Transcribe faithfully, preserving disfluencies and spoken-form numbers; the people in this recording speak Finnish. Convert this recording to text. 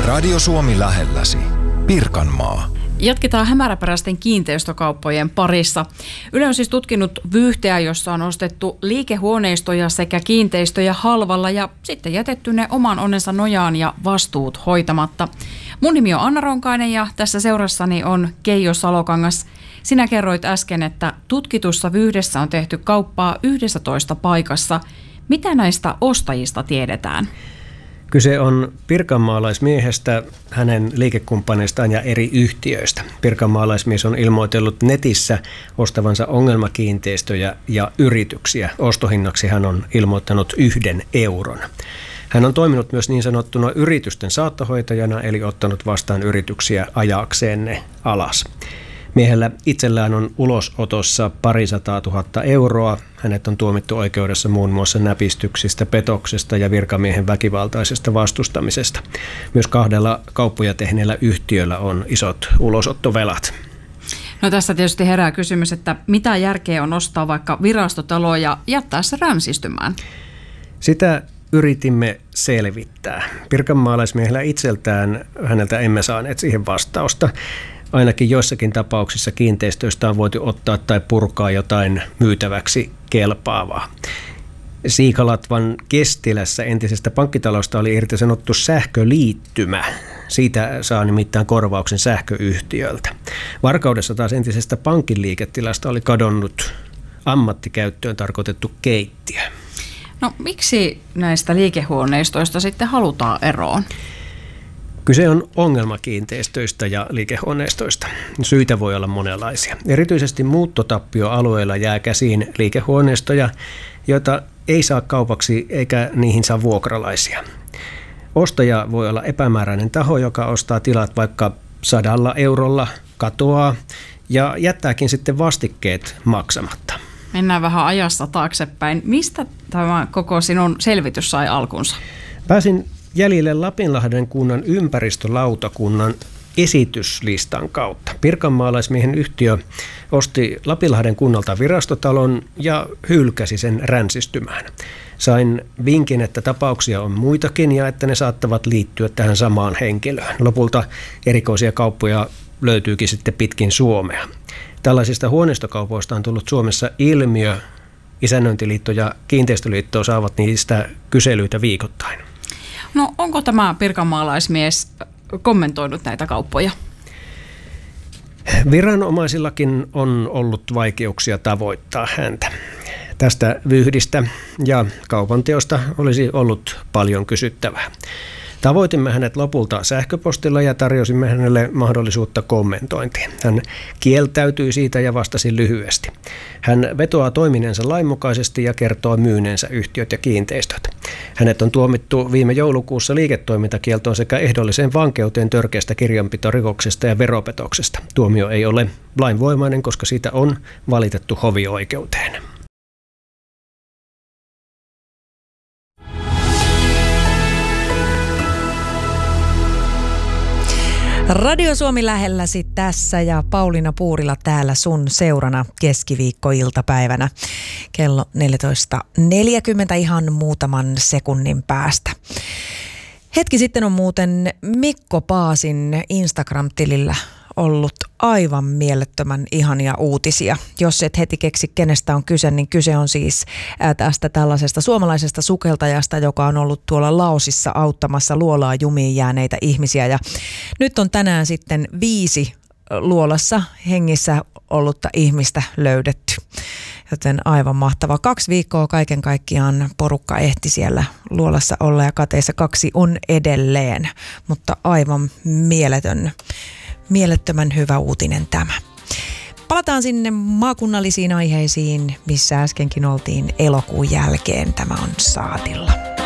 Radio Suomi lähelläsi. Pirkanmaa. Jatketaan hämäräperäisten kiinteistökauppojen parissa. Yle on siis tutkinut vyyhteä, jossa on ostettu liikehuoneistoja sekä kiinteistöjä halvalla ja sitten jätetty ne oman onnensa nojaan ja vastuut hoitamatta. Mun nimi on Anna Ronkainen ja tässä seurassani on Keijo Salokangas. Sinä kerroit äsken, että tutkitussa vyyhdessä on tehty kauppaa yhdessätoista paikassa. Mitä näistä ostajista tiedetään? Kyse on pirkanmaalaismiehestä, hänen liikekumppaneistaan ja eri yhtiöistä. Pirkanmaalaismies on ilmoitellut netissä ostavansa ongelmakiinteistöjä ja yrityksiä. Ostohinnaksi hän on ilmoittanut yhden euron. Hän on toiminut myös niin sanottuna yritysten saattohoitajana, eli ottanut vastaan yrityksiä ajaakseen ne alas. Miehellä itsellään on ulosotossa parisataa tuhatta euroa. Hänet on tuomittu oikeudessa muun muassa näpistyksistä, petoksesta ja virkamiehen väkivaltaisesta vastustamisesta. Myös kahdella kauppoja tehneellä yhtiöllä on isot ulosottovelat. No tässä tietysti herää kysymys, että mitä järkeä on ostaa vaikka virastotalo ja jättää se ränsistymään? Sitä yritimme selvittää. Pirkanmaalaismiehellä itseltään häneltä emme saaneet siihen vastausta. Ainakin joissakin tapauksissa kiinteistöistä on voitu ottaa tai purkaa jotain myytäväksi kelpaavaa. Siikalatvan Kestilässä entisestä pankkitalosta oli irtisanottu sähköliittymä. Siitä saa nimittäin korvauksen sähköyhtiöltä. Varkaudessa taas entisestä pankin liiketilasta oli kadonnut ammattikäyttöön tarkoitettu keittiö. No miksi näistä liikehuoneistoista sitten halutaan eroon? Kyse on ongelmakiinteistöistä ja liikehuoneistoista. Syitä voi olla monenlaisia. Erityisesti muuttotappioalueilla jää käsiin liikehuoneistoja, joita ei saa kaupaksi eikä niihin saa vuokralaisia. Ostaja voi olla epämääräinen taho, joka ostaa tilat vaikka sadalla eurolla, katoaa ja jättääkin sitten vastikkeet maksamatta. Mennään vähän ajassa taaksepäin. Mistä tämä koko sinun selvitys sai alkunsa? Pääsin jäljille Lapinlahden kunnan ympäristölautakunnan esityslistan kautta. Pirkanmaalaismiehen yhtiö osti Lapinlahden kunnalta virastotalon ja hylkäsi sen ränsistymään. Sain vinkin, että tapauksia on muitakin ja että ne saattavat liittyä tähän samaan henkilöön. Lopulta erikoisia kauppoja löytyykin sitten pitkin Suomea. Tällaisista huoneistokaupoista on tullut Suomessa ilmiö. Isännöintiliitto ja Kiinteistöliitto saavat niistä kyselyitä viikoittain. No onko tämä pirkanmaalaismies kommentoinut näitä kauppoja? Viranomaisillakin on ollut vaikeuksia tavoittaa häntä. Tästä vyyhdistä ja kaupanteosta olisi ollut paljon kysyttävää. Tavoitimme hänet lopulta sähköpostilla ja tarjosimme hänelle mahdollisuutta kommentointiin. Hän kieltäytyi siitä ja vastasi lyhyesti. Hän vetoaa toimineensa lainmukaisesti ja kertoo myyneensä yhtiöt ja kiinteistöt. Hänet on tuomittu viime joulukuussa liiketoimintakieltoon sekä ehdolliseen vankeuteen törkeästä kirjanpitorikoksesta ja veropetoksesta. Tuomio ei ole lainvoimainen, koska siitä on valitettu hovioikeuteen. Radio Suomi lähelläsi tässä ja Pauliina Puurila täällä sun seurana keskiviikkoiltapäivänä kello neljätoista neljäkymmentä ihan muutaman sekunnin päästä. Hetki sitten on muuten Mikko Paasin Instagram-tilillä ollut aivan mielettömän ihania uutisia. Jos et heti keksi, kenestä on kyse, niin kyse on siis tästä tällaisesta suomalaisesta sukeltajasta, joka on ollut tuolla Laosissa auttamassa luolaa jumiin jääneitä ihmisiä. Ja nyt on tänään sitten viisi luolassa hengissä ollutta ihmistä löydetty. Joten aivan mahtava. Kaksi viikkoa kaiken kaikkiaan porukka ehti siellä luolassa olla ja kateissa kaksi on edelleen, mutta aivan mieletön. Mielettömän hyvä uutinen tämä. Palataan sinne maakunnallisiin aiheisiin, missä äskenkin oltiin elokuun jälkeen. Tämä on saatilla.